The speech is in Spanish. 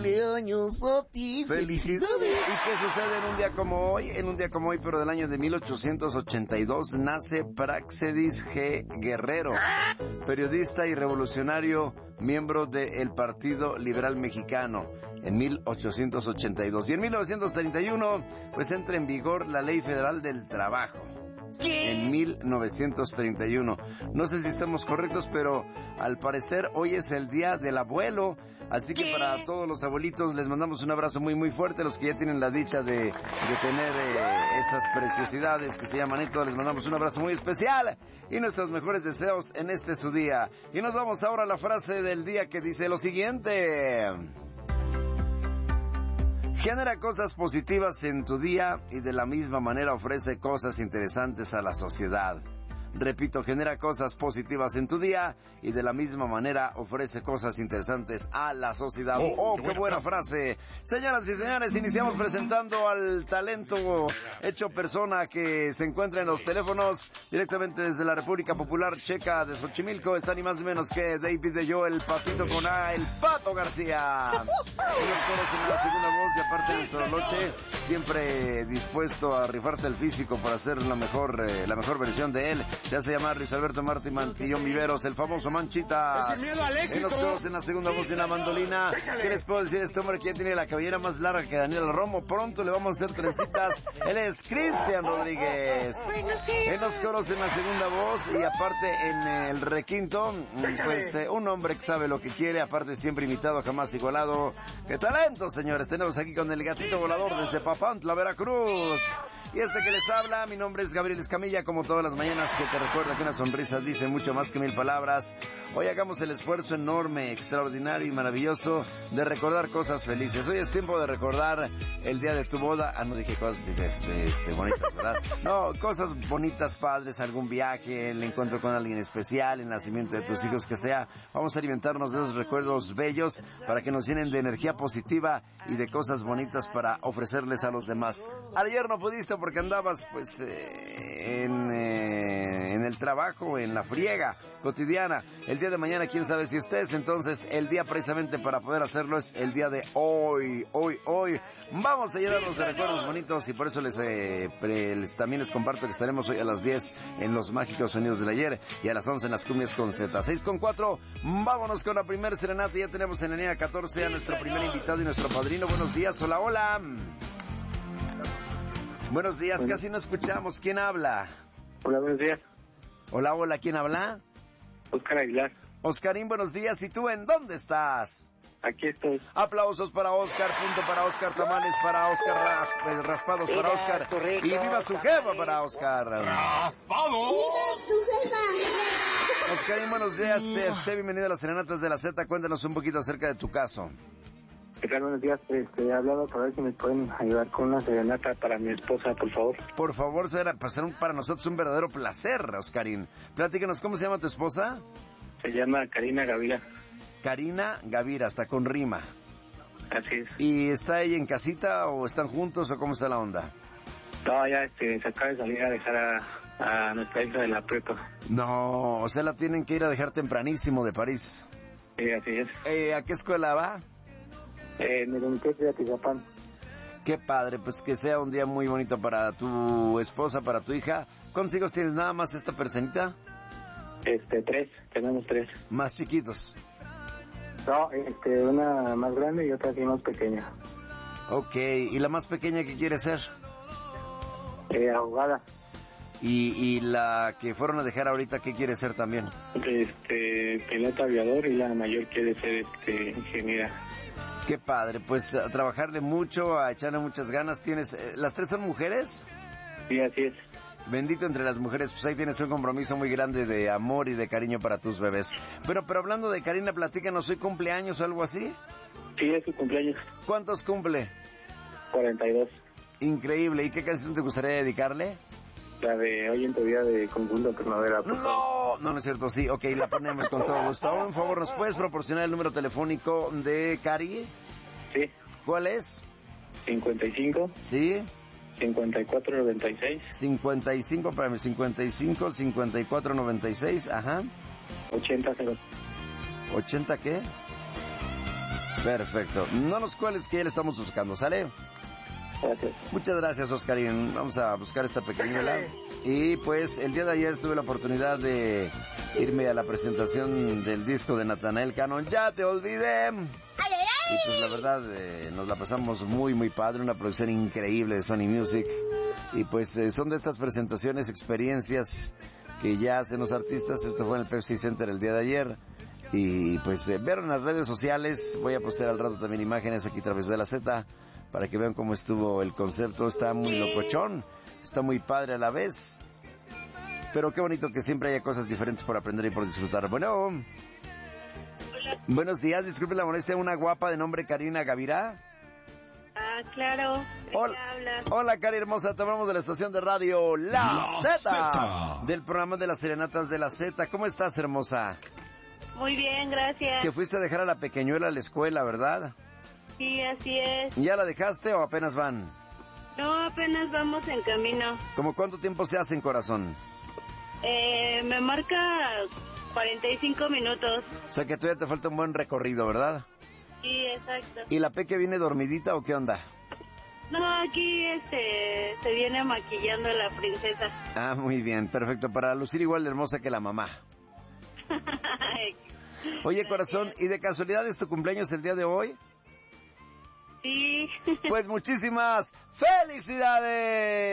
cumpleaños a ti. ¡Felicidades! ¿Y qué sucede en un día como hoy? En un día como hoy, pero del año de 1882, nace Práxedis G. Guerrero, periodista y revolucionario, miembro del Partido Liberal Mexicano, en 1882. Y en 1931, pues entra en vigor la Ley Federal del Trabajo. En 1931. No sé si estamos correctos, pero al parecer hoy es el día del abuelo. Así que para todos los abuelitos les mandamos un abrazo muy muy fuerte. Los que ya tienen la dicha de tener esas preciosidades que se llaman nietos, les mandamos un abrazo muy especial y nuestros mejores deseos en este su día. Y nos vamos ahora a la frase del día, que dice lo siguiente: genera cosas positivas en tu día y de la misma manera ofrece cosas interesantes a la sociedad. Repito, genera cosas positivas en tu día y de la misma manera ofrece cosas interesantes a la sociedad. ¡Oh, qué buena frase! Señoras y señores, iniciamos presentando al talento hecho persona que se encuentra en los teléfonos directamente desde la República Popular Checa de Xochimilco. Está ni más ni menos que David de Yo, el Patito con A, el Pato García. Unos coros en la segunda voz y aparte nuestro Loche, siempre dispuesto a rifarse el físico para hacer la mejor versión de él. Se hace llamar Luis Alberto Martín Mantillón Viveros, el famoso Manchitas. Sin miedo al éxito. En los coros, en la segunda voz y en la mandolina. ¿Qué les puedo decir? Este hombre que ya tiene la cabellera más larga que Daniel Romo. Pronto le vamos a hacer trencitas. Él es Cristian Rodríguez. En los coros, en la segunda voz y aparte en el requinto, pues un hombre que sabe lo que quiere, aparte siempre imitado, jamás igualado. ¡Qué talento, señores! Tenemos aquí con el gatito volador desde Papantla, Veracruz. Y este que les habla, mi nombre es Gabriel Escamilla, como todas las mañanas, que te recuerda que una sonrisa dice mucho más que 1000 palabras. Hoy hagamos el esfuerzo enorme, extraordinario y maravilloso de recordar cosas felices. Hoy es tiempo de recordar el día de tu boda. No dije cosas bonitas, ¿verdad? No, cosas bonitas, padres, algún viaje, el encuentro con alguien especial, el nacimiento de tus hijos, que sea. Vamos a alimentarnos de esos recuerdos bellos para que nos llenen de energía positiva y de cosas bonitas para ofrecerles a los demás. Ayer no pudiste porque andabas pues en el trabajo, en la friega cotidiana. El día de mañana quién sabe si estés, entonces el día precisamente para poder hacerlo es el día de hoy. Vamos a llenarnos de recuerdos bonitos y por eso también les comparto que estaremos hoy a las 10 en los mágicos sonidos del ayer y a las 11 en las cumbias con Z. 6:04, vámonos con la primer serenata. Ya tenemos en la línea 14 a nuestro primer invitado y nuestro padrino. Buenos días, hola. Buenos días, casi no escuchamos. ¿Quién habla? Hola, buenos días. Hola, ¿quién habla? Oscar Aguilar. Oscarín, buenos días. ¿Y tú en dónde estás? Aquí estoy. Aplausos para Oscar, punto para Oscar, tamales para Oscar, raspados para Oscar. Correcto, y viva su jefa para Oscar. ¡Raspado! Oscarín, buenos días. Sé bienvenido a las Serenatas de la Z. Cuéntanos un poquito acerca de tu caso. ¿Qué tal? Buenos días. He hablado para ver si me pueden ayudar con una serenata para mi esposa, por favor. Por favor, será para nosotros un verdadero placer, Oscarín. Platícanos, ¿cómo se llama tu esposa? Se llama Karina Gavira. Karina Gavira, hasta con rima. Así es. ¿Y está ella en casita o están juntos o cómo está la onda? No, ya se acaba de salir a dejar a nuestra hija de la prepa. No, o sea, la tienen que ir a dejar tempranísimo de París. Sí, así es. ¿A qué escuela va? En el Unitec de Atizapán. Qué padre, pues que sea un día muy bonito para tu esposa, para tu hija. ¿Cuántos hijos tienes nada más esta personita? 3, tenemos 3. Más chiquitos. No, una más grande y otra aquí más pequeña. Ok, ¿y la más pequeña qué quiere ser? Abogada. ¿Y la que fueron a dejar ahorita qué quiere ser también? Piloto aviador y la mayor quiere ser ingeniera. Qué padre, pues a trabajarle mucho, a echarle muchas ganas. ¿Tienes, las 3 son mujeres? Sí, así es. Bendito entre las mujeres, pues ahí tienes un compromiso muy grande de amor y de cariño para tus bebés. Pero hablando de Karina, platícanos, ¿hoy cumpleaños o algo así? Sí, es su cumpleaños. ¿Cuántos cumple? 42. Increíble, ¿y qué canción te gustaría dedicarle? La de Hoy en tu día de Conjunto Primavera. No es cierto, sí, ok, la ponemos con todo gusto. Ahora, por favor, ¿nos puedes proporcionar el número telefónico de Cari? Sí. ¿Cuál es? 55. Sí. 5496. 55, para mí, 55, 5496, ajá. 80. ¿80 qué? Perfecto. No nos cueles que ya le estamos buscando, ¿sale? Gracias. Muchas gracias, Oscarín. Vamos a buscar esta pequeñuela. Y pues el día de ayer tuve la oportunidad de irme a la presentación del disco de Natanael Cano, Ya te olvidé. Y pues la verdad nos la pasamos muy muy padre, una producción increíble de Sony Music. Y pues son de estas presentaciones, experiencias que ya hacen los artistas. Esto fue en el Pepsi Center el día de ayer. Y pues vieron en las redes sociales, voy a postear al rato también imágenes aquí a través de la Z, para que vean cómo estuvo el concepto. Está muy locochón, está muy padre a la vez. Pero qué bonito que siempre haya cosas diferentes por aprender y por disfrutar. Bueno. Hola. Buenos días, disculpe la molestia, una guapa de nombre Karina Gavirá. Ah, claro. Hola, hola Cari hermosa, te hablamos de la estación de radio La Z, del programa de las serenatas de la Z. ¿Cómo estás, hermosa? Muy bien, gracias. Que fuiste a dejar a la pequeñuela a la escuela, ¿verdad? Sí, así es. ¿Ya la dejaste o apenas van? No, apenas vamos en camino. ¿Cómo cuánto tiempo se hace en corazón? Me marca 45 minutos. O sea que todavía te falta un buen recorrido, ¿verdad? Sí, exacto. ¿Y la peque viene dormidita o qué onda? No, aquí se viene maquillando la princesa. Ah, muy bien, perfecto, para lucir igual de hermosa que la mamá. Oye, corazón, ¿y de casualidad es tu cumpleaños el día de hoy? Sí. Pues muchísimas felicidades.